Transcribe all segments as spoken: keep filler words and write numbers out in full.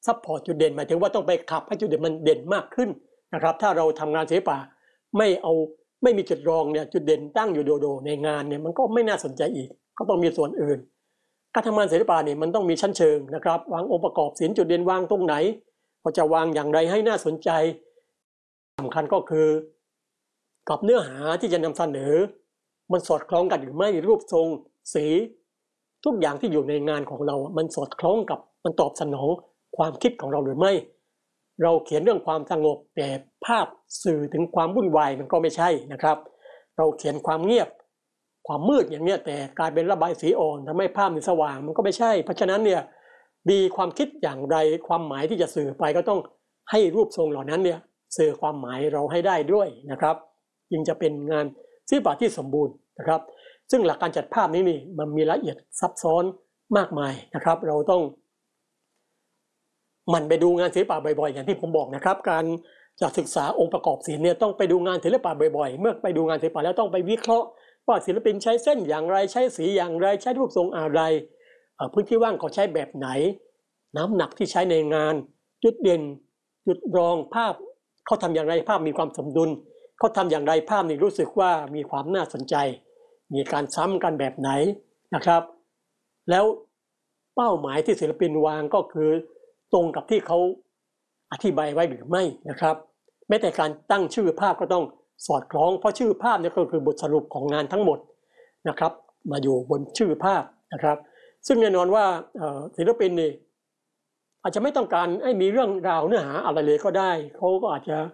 ซัพพอร์ตจุดเด่นหมายถึงว่าต้องไปขับให้จุดเด่นมันเด่นมากขึ้นนะครับถ้าเราทำงานศิลปะไม่เอาไม่มีจุดรองเนี่ยจุดเด่นตั้งอยู่โดดๆในงานเนี่ยมันก็ไม่น่าสนใจอีกก็ต้องมีส่วนอื่นการทำงานศิลปะเนี่ยมันต้องมีชั้นเชิงนะครับวางองค์ประกอบศิลป์จุดเด่นวางตรงไหนก็จะวางอย่างไรให้น่าสนใจสำคัญก็คือกับเนื้อหาที่จะนำเสนอมันสอดคล้องกันหรือไม่รูปทรงสีทุกอย่างที่อยู่ในงานของเรามันสอดคล้องกับมันตอบสนองความคิดของเราหรือไม่เราเขียนเรื่องความสงบแต่ภาพสื่อถึงความวุ่นวายมันก็ไม่ใช่นะครับเราเขียนความเงียบความมืดอย่างเนี้ยแต่กลายเป็นระบายสีอ่อนทำให้ภาพมันสว่างมันก็ไม่ใช่เพราะฉะนั้นเนี่ยมีความคิดอย่างไรความหมายที่จะสื่อไปก็ต้องให้รูปทรงเหล่านั้นเนี่ยสื่อความหมายเราให้ได้ด้วยนะครับจึงจะเป็นงานศิลปะที่สมบูรณ์นะครับซึ่งหลักการจัดภาพนี้นี่มันมีรายละเอียดซับซ้อนมากมายนะครับเราต้องมันไปดูงานศิลปะบ่อยๆอย่างที่ผมบอกนะครับการจะศึกษาองค์ประกอบศิลป์เนี่ยต้องไปดูงานศิลปะบ่อยๆเมื่อไปดูงานศิลปะแล้วต้องไปวิเคราะห์ว่าศิลปินใช้เส้นอย่างไรใช้สีอย่างไรใช้รูปทรงอะไรพื้นที่ว่างเขาใช้แบบไหนน้ำหนักที่ใช้ในงานจุดเด่นจุดรองภาพเขาทำอย่างไรภาพมีความสมดุลเขาทำอย่างไรภาพนี่รู้สึกว่ามีความน่าสนใจมีการซ้ำกันแบบไหนนะครับแล้วเป้าหมายที่ศิลปินวางก็คือตรงกับที่เขาอธิบายไว้หรือไม่นะครับแม้แต่การตั้งชื่อภาพก็ต้องสอดคล้องเพราะชื่อภาพนี่ก็คือบทสรุปของงานทั้งหมดนะครับมาอยู่บนชื่อภาพนะครับซึ่งแน่นอนว่าศิลปินนี่อาจจะไม่ต้องการให้มีเรื่องราวเนื้อหาอะไรเลยก็ได้เขาก็อาจจะ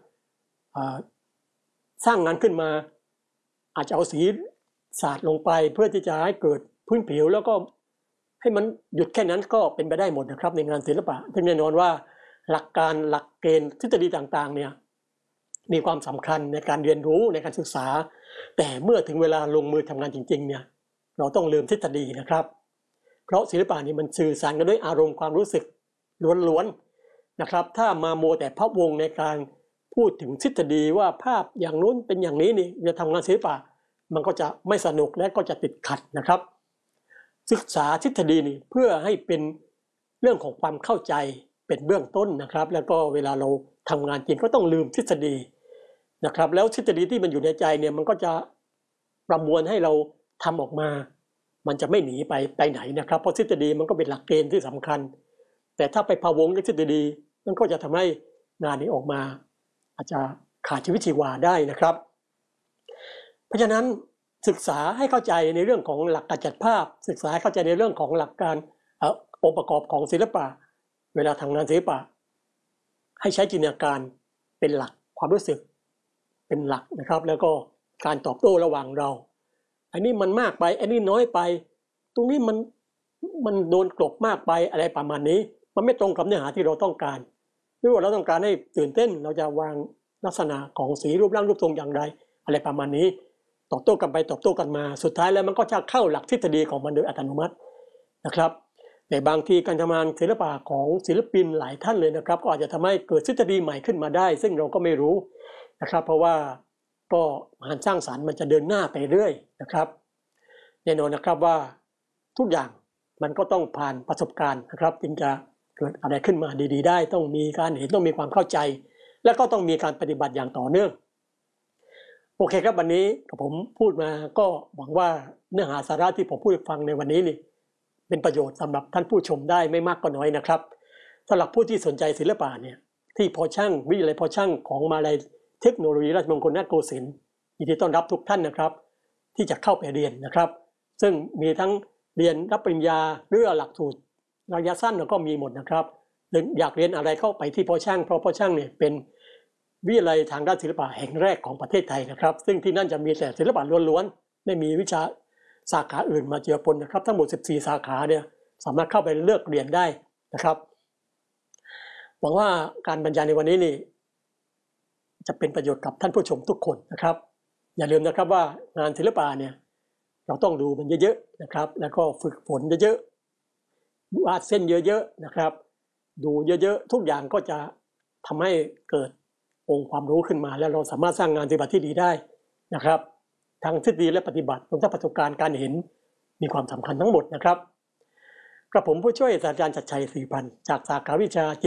สร้างงานขึ้นมาอาจจะเอาสีสาดลงไปเพื่อที่จะให้เกิดพื้นผิวแล้วก็ให้มันหยุดแค่นั้นก็เป็นไปได้หมดนะครับในงานศิลปะซึ่งแน่นอนว่าหลักการหลักเกณฑ์ทฤษฎีต่างๆเนี่ยมีความสำคัญในการเรียนรู้ในการศึกษาแต่เมื่อถึงเวลาลงมือทำงานจริงๆเนี่ยเราต้องลืมทฤษฎีนะครับเพราะศิลปะนี่มันสื่อสารกันด้วยอารมณ์ความรู้สึกล้วนๆนะครับถ้ามาโมแต่พะวงในการพูดถึงทฤษฎีว่าภาพอย่างนู้นเป็นอย่างนี้นี่จะทำงานศิลปะมันก็จะไม่สนุกและก็จะติดขัดนะครับศึกษาทฤษฎีนี่เพื่อให้เป็นเรื่องของความเข้าใจเป็นเบื้องต้นนะครับแล้วก็เวลาเราทำงานจริงก็ต้องลืมทฤษฎีนะครับแล้วทฤษฎีที่มันอยู่ในใจเนี่ยมันก็จะประมวลให้เราทำออกมามันจะไม่หนีไปไปไหนนะครับเพราะทฤษฎีมันก็เป็นหลักเกณฑ์ที่สำคัญแต่ถ้าไปพะวงกับทฤษฎีมันก็จะทำให้งานนี้ออกมาอาจจะขาดชีวิตชีวาได้นะครับเพราะฉะนั้นศึกษาให้เข้าใจในเรื่องของหลักการจัดภาพศึกษาให้เข้าใจในเรื่องของหลักการองค์ประกอบของศิลปะเวลาทำงานศิลปะให้ใช้จินตนาการเป็นหลักความรู้สึกเป็นหลักนะครับแล้วก็การตอบโต้ระหว่างเราอันนี้มันมากไปอันนี้น้อยไปตรงนี้มันมันโดนกลบมากไปอะไรประมาณนี้มันไม่ตรงกับเนื้อหาที่เราต้องการหรือว่าเราต้องการให้ตื่นเต้นเราจะวางลักษณะของสีรูปร่างรูปทรงอย่างไรอะไรประมาณนี้ตอบโต้กันไปตอบโต้กันมาสุดท้ายแล้วมันก็จะเข้าหลักทฤษฎีของมันโดยอัตโนมัตินะครับแต่บางทีการทำงานศิลปะของศิลปินหลายท่านเลยนะครับก็อาจจะทำให้เกิดทฤษฎีใหม่ขึ้นมาได้ซึ่งเราก็ไม่รู้นะครับเพราะว่าก็งานสร้างสรรค์มันจะเดินหน้าไปเรื่อยนะครับแน่นอนนะครับว่าทุกอย่างมันก็ต้องผ่านประสบการณ์นะครับจึงจะเกิดอะไรขึ้นมาดีๆได้ต้องมีการเห็นต้องมีความเข้าใจและก็ต้องมีการปฏิบัติอย่างต่อเนื่องโอเคครับวันนี้ผมพูดมาก็หวังว่าเนื้อหาสาระที่ผมพูดฟังในวันนี้นี่เป็นประโยชน์สำหรับท่านผู้ชมได้ไม่มากก็น้อยนะครับสำหรับผู้ที่สนใจศิลปะเนี่ยที่พอช่างวิทยาลัยพอช่างของมหาวิทยาลัยเทคโนโลยีราชมงคลนครโกสินทร์ยินดีต้อนรับทุกท่านนะครับที่จะเข้าไปเรียนนะครับซึ่งมีทั้งเรียนรับปริญญาหรือหลักสูตรระยะสั้นเราก็มีหมดนะครับหรืออยากเรียนอะไรเข้าไปที่พอช่างเพราะพอช่างเนี่ยเป็นวิทยาลัยทางด้านศิลปะแห่งแรกของประเทศไทยนะครับซึ่งที่นั่นจะมีแต่ศิลปะล้วนๆไม่มีวิชาสาขาอื่นมาเจือปนนะครับทั้งหมดสิบสี่สาขาเนี่ยสามารถเข้าไปเลือกเรียนได้นะครับหวังว่าการบรรยายในวันนี้นี่จะเป็นประโยชน์กับท่านผู้ชมทุกคนนะครับอย่าลืมนะครับว่างานศิลปะเนี่ยเราต้องดูมันเยอะๆนะครับแล้วก็ฝึกฝนเยอะๆวาดเส้นเยอะๆนะครับดูเยอะๆทุกอย่างก็จะทำให้เกิดองค์ความรู้ขึ้นมาแล้วเราสามารถสร้างงานศิลปะที่ดีได้นะครับทั้งทฤษฎีและปฏิบัติรวมทั้งประสบการณ์การเห็นมีความสำคัญทั้งหมดนะครับกระผมผู้ช่วยศาสตราจารย์ชัดชัยศรีพันธ์จากสาขาวิชา